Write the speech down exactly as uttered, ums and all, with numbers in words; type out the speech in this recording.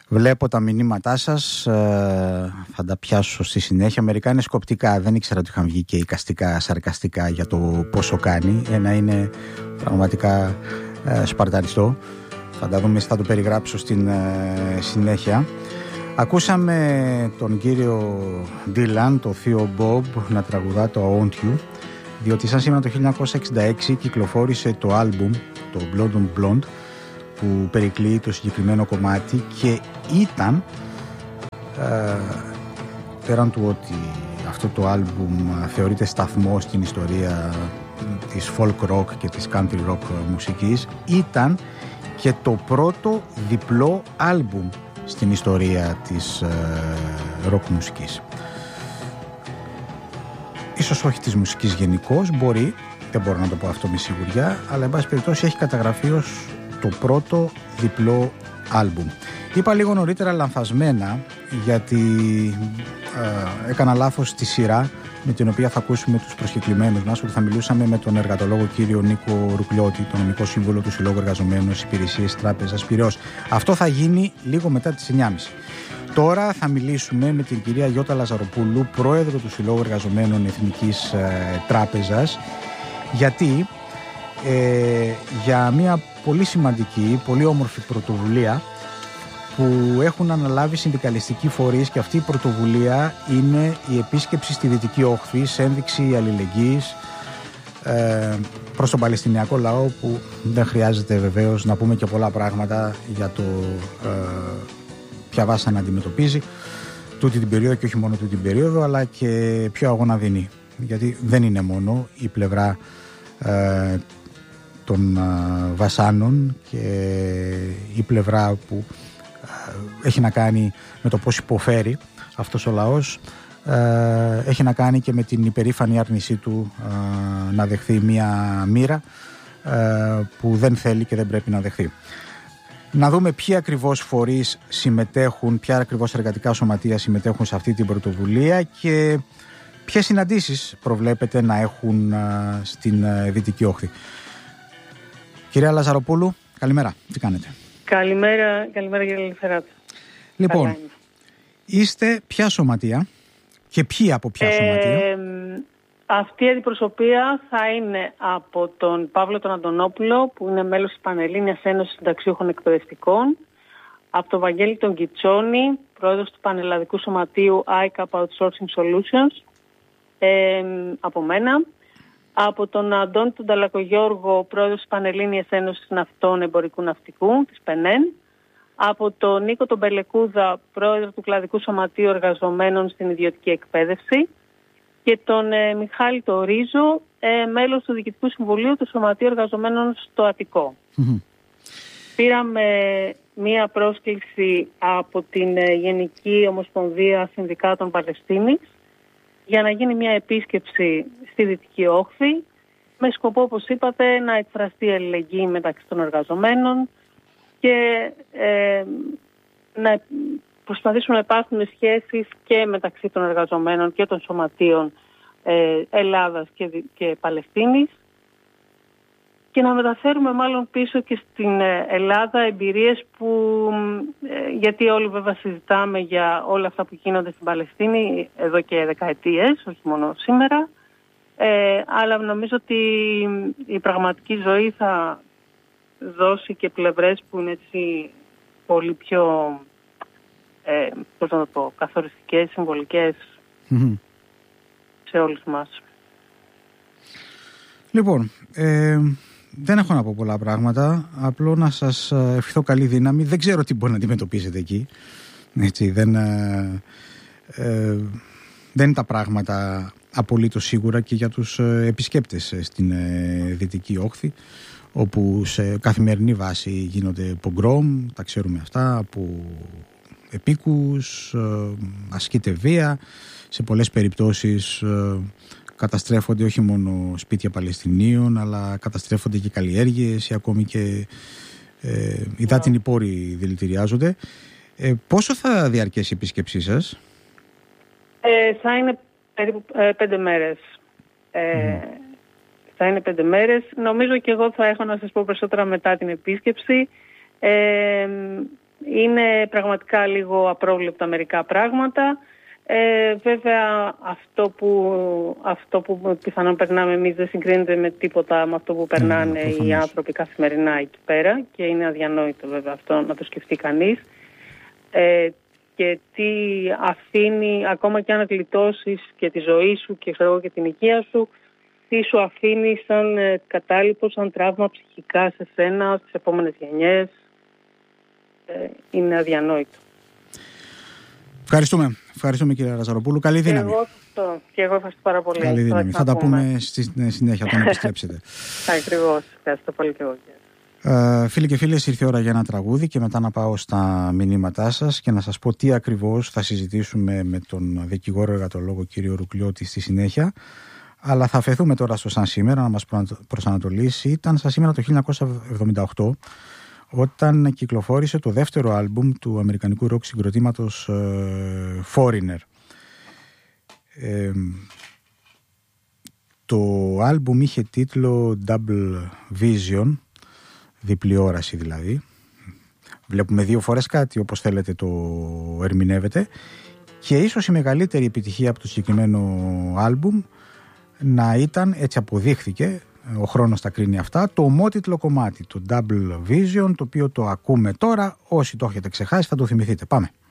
Βλέπω τα μηνύματά σας, ε, θα τα πιάσω στη συνέχεια. Μερικά είναι σκοπτικά, δεν ήξερα ότι είχαν βγει και εικαστικά, σαρκαστικά για το πόσο κάνει. Ένα είναι πραγματικά ε, σπαρταριστό. Θα τα δούμε, θα το περιγράψω στην ε, συνέχεια. Ακούσαμε τον κύριο Ντίλαν, το θείο Μπομπ, να τραγουδά το I Want You, διότι σαν σήμερα το χίλια εννιακόσια εξήντα έξι κυκλοφόρησε το άλμπουμ, το Blonde on Blonde, που περικλεί το συγκεκριμένο κομμάτι και ήταν, ε, πέραν του ότι αυτό το άλμπουμ θεωρείται σταθμό στην ιστορία της folk rock και της country rock μουσικής, ήταν και το πρώτο διπλό άλμπουμ στην ιστορία της ε, rock μουσικής. Ίσως όχι της μουσικής γενικώς, μπορεί, δεν μπορώ να το πω αυτό με σιγουριά, αλλά εν πάση περιπτώσει έχει καταγραφεί ως το πρώτο διπλό άλμπουμ. Είπα λίγο νωρίτερα λανθασμένα, γιατί ε, έκανα λάθος στη σειρά με την οποία θα ακούσουμε τους προσκεκλημένους μας, ότι θα μιλούσαμε με τον εργατολόγο κύριο Νίκο Ρουκλιώτη, τον νομικό σύμβουλο του Συλλόγου Εργαζομένων Υπηρεσίες Τράπεζας Πειραιώς. Αυτό θα γίνει λίγο μετά τις εννιά και μισή. Τώρα θα μιλήσουμε με την κυρία Γιώτα Λαζαροπούλου, πρόεδρο του Συλλόγου Εργαζομένων Εθνικής ε, Τράπεζας, γιατί ε, για μια πολύ σημαντική, πολύ όμορφη πρωτοβουλία που έχουν αναλάβει συνδικαλιστικοί φορείς, και αυτή η πρωτοβουλία είναι η επίσκεψη στη Δυτική Όχθη σε ένδειξη αλληλεγγύης ε, προς τον Παλαιστινιακό λαό, που δεν χρειάζεται βεβαίως να πούμε και πολλά πράγματα για το ε, ποια βάση να αντιμετωπίζει τούτη την περίοδο, και όχι μόνο τούτη την περίοδο, αλλά και ποιο αγώνα δίνει, γιατί δεν είναι μόνο η πλευρά ε, των ε, βασάνων και η πλευρά που ε, έχει να κάνει με το πώς υποφέρει αυτός ο λαός, ε, έχει να κάνει και με την υπερήφανη άρνησή του ε, να δεχθεί μια μοίρα ε, που δεν θέλει και δεν πρέπει να δεχθεί. Να δούμε ποιοι ακριβώς φορείς συμμετέχουν, ποια ακριβώς εργατικά σωματεία συμμετέχουν σε αυτή την πρωτοβουλία και ποιες συναντήσεις προβλέπετε να έχουν α, στην α, Δυτική Όχθη. Κυρία Λαζαροπούλου, καλημέρα. Τι κάνετε? Καλημέρα, καλημέρα κύριε Ελευθεράτου. Λοιπόν, είστε ποια σωματεία και ποιοι από ποια ε, σωματεία? Αυτή η αντιπροσωπεία θα είναι από τον Παύλο τον Αντωνόπουλο, που είναι μέλος της Πανελλήνιας Ένωσης Συνταξιούχων Εκπαιδευτικών, από τον Βαγγέλη τον Κιτσόνη, πρόεδρος του Πανελλαδικού Σωματείου άι κέι πι Outsourcing Solutions, ε, από μένα, από τον Αντώνη τον Ταλακογιώργο, πρόεδρος της Πανελλήνιας Ένωσης Ναυτών Εμπορικού Ναυτικού, της ΠΕΝΕΝ, από τον Νίκο τον Πελεκούδα, πρόεδρο του Κλαδικού Σωματείου Εργαζομένων στην Ιδιωτική Εκπαίδευση, και τον ε, Μιχάλη τον Ρίζο, ε, μέλος του Διοικητικού Συμβουλίου του Σωματείου Εργαζομένων στο Αττικό. Mm-hmm. Πήραμε μία πρόσκληση από την ε, Γενική Ομοσπονδία Συνδικάτων Παλαιστίνης για να γίνει μία επίσκεψη στη Δυτική Όχθη, με σκοπό, όπως είπατε, να εκφραστεί αλληλεγγύη μεταξύ των εργαζομένων και ε, να προσπαθήσουμε να υπάρχουν σχέσεις και μεταξύ των εργαζομένων και των σωματείων ε, Ελλάδας και, και Παλαιστίνης, και να μεταφέρουμε μάλλον πίσω και στην Ελλάδα εμπειρίες που, ε, γιατί όλοι βέβαια συζητάμε για όλα αυτά που γίνονται στην Παλαιστίνη εδώ και δεκαετίες, όχι μόνο σήμερα, ε, αλλά νομίζω ότι η πραγματική ζωή θα δώσει και πλευρές που είναι έτσι πολύ πιο ε, πώς να το πω, καθοριστικές, συμβολικές mm-hmm. σε όλους μας. Λοιπόν, ε, δεν έχω να πω πολλά πράγματα, απλό να σας ευχηθώ καλή δύναμη. Δεν ξέρω τι μπορεί να αντιμετωπίσετε εκεί, έτσι, δεν, ε, ε, δεν είναι τα πράγματα απολύτως σίγουρα και για τους επισκέπτες στην ε, Δυτική Όχθη, όπου σε καθημερινή βάση γίνονται πογκρόμ, τα ξέρουμε αυτά, από επίκους, ασκείται βία, σε πολλές περιπτώσεις καταστρέφονται όχι μόνο σπίτια Παλαιστινίων, αλλά καταστρέφονται και καλλιέργειες ή ακόμη και ε, υδάτινοι πόροι δηλητηριάζονται. Ε, πόσο θα διαρκέσει η επίσκεψή σας? Ε, θα είναι περίπου ε, πέντε μέρες. Ε, mm. Θα είναι πέντε μέρες. Νομίζω και εγώ θα έχω να σας πω περισσότερα μετά την επίσκεψη. Ε, είναι πραγματικά λίγο απρόβλεπτα μερικά πράγματα. Ε, βέβαια αυτό που, αυτό που πιθανόν περνάμε εμείς δεν συγκρίνεται με τίποτα με αυτό που περνάνε mm, οι άνθρωποι καθημερινά εκεί πέρα και είναι αδιανόητο βέβαια αυτό να το σκεφτεί κανείς. Ε, και τι αφήνει, ακόμα και αν γλιτώσεις και τη ζωή σου και, ξέρω, και την υγεία σου, τι σου αφήνει σαν ε, κατάλοιπο, σαν τραύμα ψυχικά σε σένα, στις επόμενες γενιές. Ε, είναι αδιανόητο. Ευχαριστούμε. Ευχαριστούμε κύριε Ραζαροπούλου. Καλή δύναμη. Και εγώ, αυτό. Και εγώ ευχαριστώ πάρα πολύ. Καλή δύναμη. Θα, θα τα πούμε στη συνέχεια όταν επιστρέψετε. Ακριβώς. Ευχαριστώ πολύ και εγώ. Uh, φίλοι και φίλες, ήρθε η ώρα για ένα τραγούδι και μετά να πάω στα μηνύματά σας και να σας πω τι ακριβώς θα συζητήσουμε με τον δικηγόρο εργατολόγο κύριο Ρουκλιώτη στη συνέχεια. Αλλά θα αφαιθούμε τώρα στο σαν σήμερα να μας προσανατολίσει. Ήταν σαν σήμερα το χίλια εννιακόσια εβδομήντα οκτώ, όταν κυκλοφόρησε το δεύτερο άλμπουμ του αμερικανικού ροκ συγκροτήματος uh, Foreigner. Ε, το άλμπουμ είχε τίτλο Double Vision, διπλή όραση δηλαδή. Βλέπουμε δύο φορές κάτι, όπως θέλετε το ερμηνεύετε. Και ίσως η μεγαλύτερη επιτυχία από το συγκεκριμένο άλμπουμ να ήταν, έτσι αποδείχθηκε, ο χρόνος τα κρίνει αυτά, το ομότιτλο κομμάτι, το Double Vision, το οποίο το ακούμε τώρα. Όσοι το έχετε ξεχάσει θα το θυμηθείτε. Πάμε.